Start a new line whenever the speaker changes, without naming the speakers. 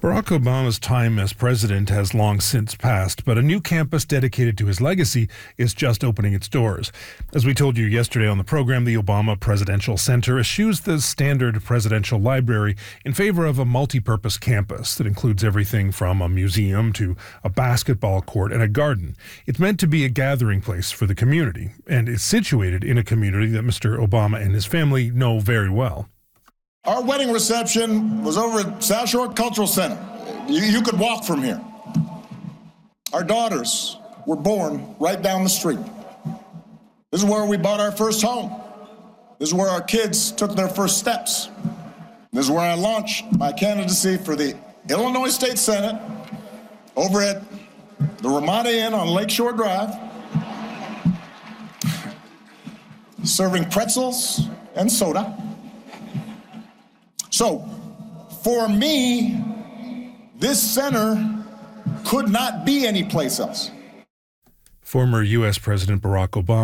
Barack Obama's time as president has long since passed, but a new campus dedicated to his legacy is just opening its doors. As we told you yesterday on the program, the Obama Presidential Center eschews the standard presidential library in favor of a multi-purpose campus that includes everything from a museum to a basketball court and a garden. It's meant to be a gathering place for the community, and it's situated in a community that Mr. Obama and his family know very well.
Our wedding reception was over at South Shore Cultural Center. You could walk from here. Our daughters were born right down the street. This is where we bought our first home. This is where our kids took their first steps. This is where I launched my candidacy for the Illinois State Senate over at the Ramada Inn on Lakeshore Drive, serving pretzels and soda. So, for me, this center could not be anyplace else.
Former U.S. President Barack Obama